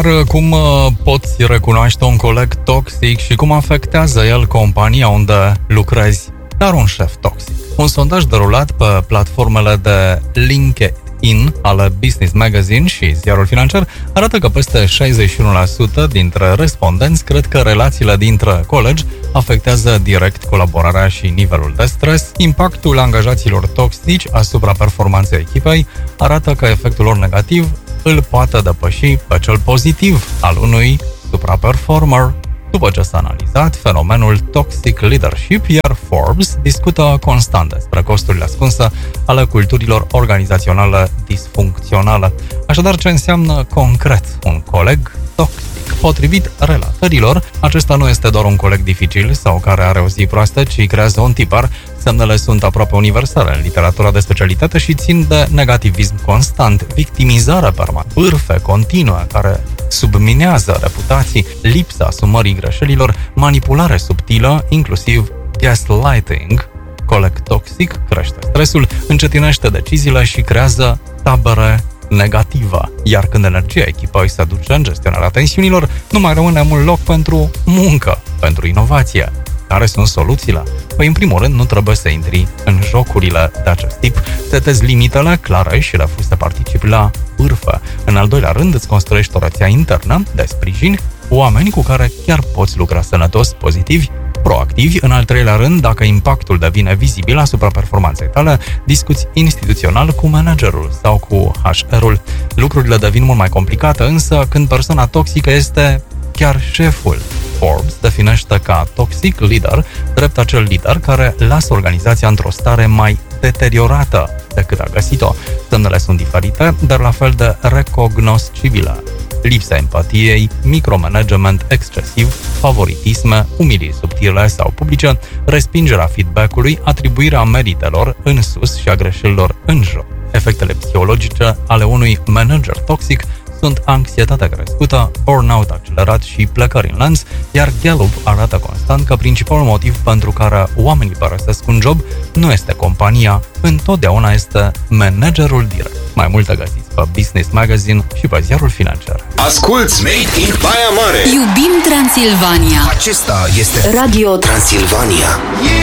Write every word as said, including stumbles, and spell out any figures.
Așadar, cum poți recunoaște un coleg toxic și cum afectează el compania unde lucrezi? Dar un șef toxic. Un sondaj derulat pe platformele de LinkedIn ale Business Magazine și Ziarul Financiar arată că peste șaizeci și unu la sută dintre respondenți cred că relațiile dintre colegi afectează direct colaborarea și nivelul de stres. Impactul angajaților toxici asupra performanței echipei arată că efectul lor negativ îl poate depăși pe cel pozitiv al unui supraperformer. După ce s-a analizat fenomenul toxic leadership, iar Forbes discută constant despre costurile ascunse ale culturilor organizaționale disfuncționale. Așadar, ce înseamnă concret un coleg toxic? Potrivit relatărilor, acesta nu este doar un coleg dificil sau care are o zi proastă, ci creează un tipar. Semnele sunt aproape universale în literatura de specialitate și țin de negativism constant, victimizare permanentă, bârfe continue care subminează reputații, lipsa asumării greșelilor, manipulare subtilă, inclusiv gaslighting. Coleg toxic crește stresul, încetinește deciziile și creează tabere negativă. Iar când energia echipei se duce în gestionarea tensiunilor, nu mai rămâne mult loc pentru muncă, pentru inovație. Care sunt soluțiile? Păi, în primul rând, nu trebuie să intri în jocurile de acest tip, setezi limitele clare și refuzi să participi la bârfă. În al doilea rând, îți construiești o rețea internă de sprijin, oameni cu care chiar poți lucra sănătos, pozitivi, proactivi. În al treilea rând, dacă impactul devine vizibil asupra performanței tale, discuți instituțional cu managerul sau cu H R-ul. Lucrurile devin mult mai complicate, însă când persoana toxică este chiar șeful. Forbes definește ca toxic leader drept acel lider care lasă organizația într-o stare mai deteriorată decât a găsit-o. Semnele sunt diferite, dar la fel de recognoscibile. Lipsa empatiei, micromanagement excesiv, favoritisme, umiliri subtile sau publice, respingerea feedback-ului, atribuirea meritelor în sus și a greșelilor în jos. Efectele psihologice ale unui manager toxic sunt anxietatea crescută, burnout accelerat și plecări în lanț, iar Gallup arată constant că principalul motiv pentru care oamenii părăsesc un job nu este compania, întotdeauna este managerul direct. Mai multe găsiți pe Business Magazine și pe Ziarul Financiar. Asculți Made in Baia Mare! Iubim Transilvania! Acesta este Radio Transilvania. Yeah!